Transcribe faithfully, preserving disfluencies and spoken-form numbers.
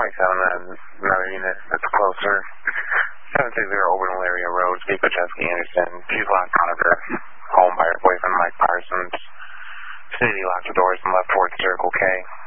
twenty-seven, and another unit that's closer. seven six zero Oberlin area road, speak with Jessica Anderson. She's locked out of her home by her boyfriend, Mike Parsons. City locked the doors and left towards Circle K.